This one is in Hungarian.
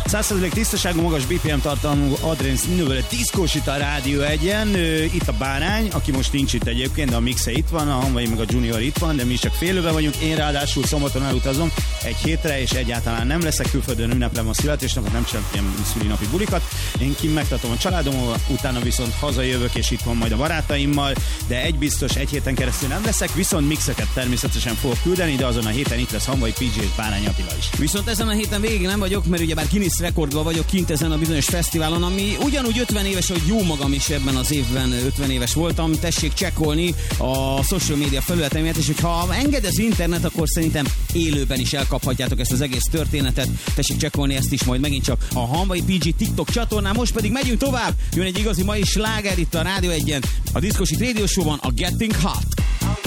100% tisztaságú, magas BPM tartalmú adrenalin diszkós itt a Rádió 1-en. Itt a Bárány, aki most nincs itt egyébként, de a Mixe itt van, a Hanvai meg a Junior itt van, de mi csak félőben vagyunk. Én ráadásul szombaton elutazom egy hétre, és egyáltalán nem leszek külföldön, ünneplem a születésnapot, nem csak ilyen szülinapi bulikat. Én kint megtartom a családommal, utána viszont hazajövök, és itt van majd a barátaimmal, de egy biztos, egy héten keresztül nem leszek, viszont mixeket természetesen fogok küldeni, de azon a héten itt lesz Hanvai PG és Bárány Attila is. Viszont ezen a héten végig nem vagyok, mert ugyebár Guinness rekordban vagyok kint ezen a bizonyos fesztiválon, ami ugyanúgy 50 éves, hogy jó magam is ebben az évben 50 éves voltam. Tessék csekkolni a social media felületeimet, és hogyha enged az internet, akkor szerintem élőben is elkaphatjátok ezt az egész történetet. Tessék csekkolni ezt is majd megint csak a Hanvai PG TikTok csatornán. Most pedig megyünk tovább. Jön egy igazi mai sláger itt a Rádió 1-en. A Diszkósit Radio Show-ban a Getting Hot.